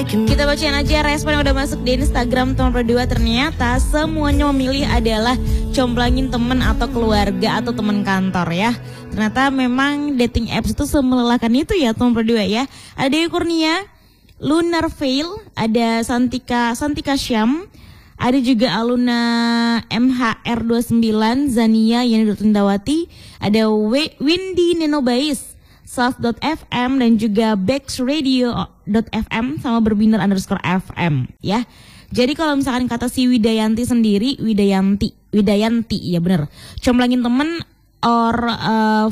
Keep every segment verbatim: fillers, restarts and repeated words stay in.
Kita bacain aja respon yang udah masuk di Instagram Teman Berdua. Ternyata semuanya memilih adalah comblangin temen atau keluarga atau teman kantor ya. Ternyata memang dating apps itu semelelahkan itu ya Teman Berdua ya. Ada Dewi Kurnia, Lunar Veil, ada Santika Santika Syam, ada juga Aluna M H R dua puluh sembilan, Zania Yani Dutindawati, ada Windy Nenobais, Self dot F M dan juga Bex Radio dot F M sama berbinar underscore F M ya. Jadi kalau misalkan kata si Widayanti sendiri, Widayanti, Widayanti ya bener, comblangin temen or uh,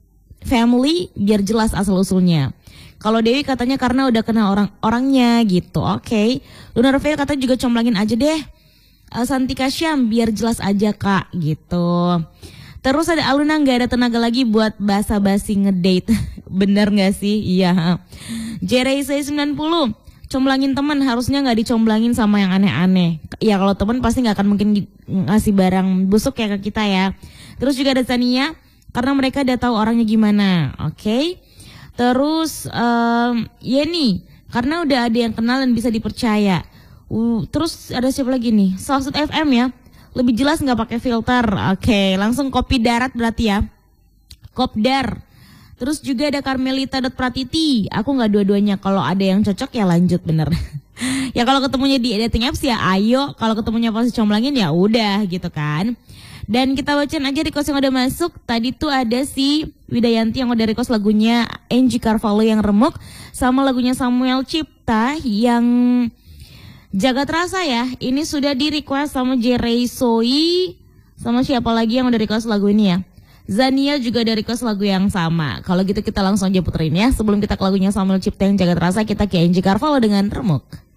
family biar jelas asal usulnya. Kalau Dewi katanya karena udah kenal orang-orangnya gitu. Oke. Okay. Lunar Veil katanya juga comblangin aja deh. Uh, Santika Syam biar jelas aja Kak gitu. Terus ada Aluna gak ada tenaga lagi buat basa-basi ngedate. Bener gak sih? Iya. Jerry sembilan puluh, comblangin teman harusnya gak dicomblangin sama yang aneh-aneh. Ya kalau teman pasti gak akan mungkin ngasih barang busuk ya ke kita ya. Terus juga ada Tania, karena mereka udah tahu orangnya gimana. Oke. Okay? Terus um, Yeni, karena udah ada yang kenal dan bisa dipercaya. Uh, terus ada siapa lagi nih? Self dot F M ya. Lebih jelas nggak pakai filter. Oke, langsung kopi darat berarti ya. Kopdar. Terus juga ada Carmelita Pratiti. Aku nggak dua-duanya. Kalau ada yang cocok ya lanjut bener. Ya kalau ketemunya di dating apps ya ayo. Kalau ketemunya pasti comblangin ya udah gitu kan. Dan kita bacain aja request yang udah masuk. Tadi tuh ada si Widayanti yang udah request lagunya Angie Carvalho yang remuk. Sama lagunya Samuel Cipta yang Jagat Rasa ya. Ini sudah di request sama Jerry Soi. Sama siapa lagi yang udah request lagu ini ya. Zania juga ada request lagu yang sama. Kalau gitu kita langsung aja puterin ya. Sebelum kita ke lagunya Samuel Cipta yang Jagat Rasa, kita ke Angie Carvalho dengan remuk.